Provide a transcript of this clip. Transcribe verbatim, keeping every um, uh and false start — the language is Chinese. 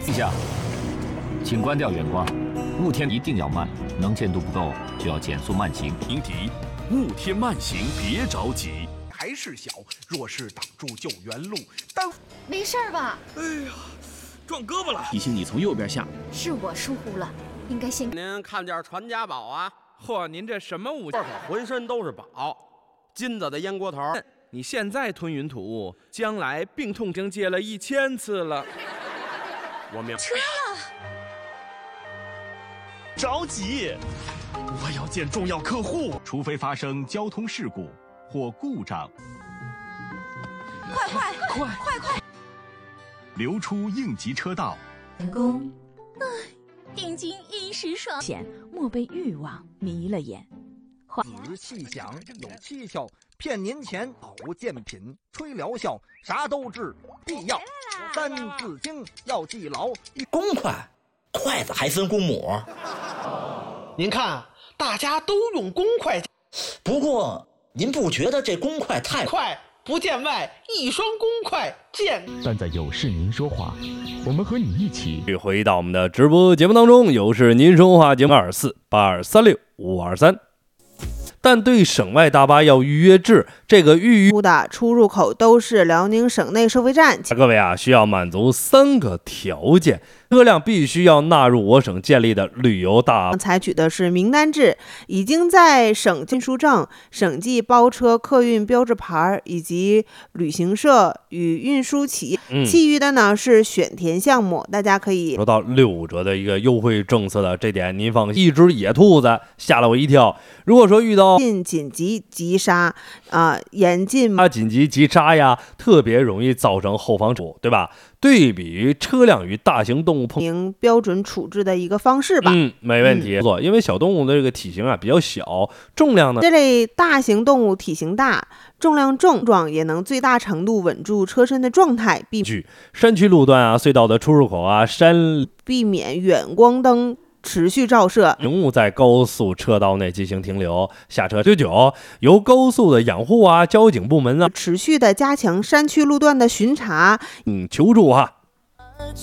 陛下，请关掉远光，雾天一定要慢，能见度不够就要减速慢行。 迎敌，雾天慢行，别着急。 还是小，若是挡住救援路，当没事吧？ 哎呀，撞胳膊了！ 提醒你从右边下。 是我疏忽了，应该先。 您看件传家宝啊！ 嚯，您这什么武器？ 这可浑身都是宝，金子的烟锅头。 你现在吞云吐雾，将来病痛经借了一千次了。 我明白。 车了！ 着急，我要见重要客户，除非发生交通事故或故障。 快快快快快！ 留出应急车道。 成功。 唉，定睛一时爽， 险莫被欲望迷了眼。 仔细想有蹊跷，骗您钱保健品，吹疗效，啥都治，必要三字经要记牢。 公筷，筷子还分公母。 您看，大家都用公筷。 不过，您不觉得这公筷太快？不见外，一双公筷见。 但在有事您说话，我们和你一起回到我们的直播节目当中，有事您说话节目二四八二三六五二三。但对省外大巴要预约制，这个预约的出入口都是辽宁省内收费站。 各位啊，需要满足三个条件：车辆必须要纳入我省建立的旅游大巴， 采取的是名单制，已经在省运输证、省际包车客运标志牌以及旅行社与运输企业，嗯、其余的呢是选填项目，大家可以说到六五折的一个优惠政策的这点，您放心。一只野兔子吓了我一跳。如果说遇到进紧急急刹啊、呃，严禁啊紧急急刹呀，特别容易造成后方处，对吧？对比于车辆与大型动物碰标准处置的一个方式吧。 嗯，没问题。嗯、因为小动物的这个体型啊比较小，重量呢， 这类大型动物体型大，重量重壮，也能最大程度稳住车身的状态，避免山区路段啊、隧道的出入口啊、山避免远光灯持续照射， 停物在高速车道内进行停留、下车。九九由高速的养护啊、交警部门啊， 持续的加强山区路段的巡查。 嗯，求助哈，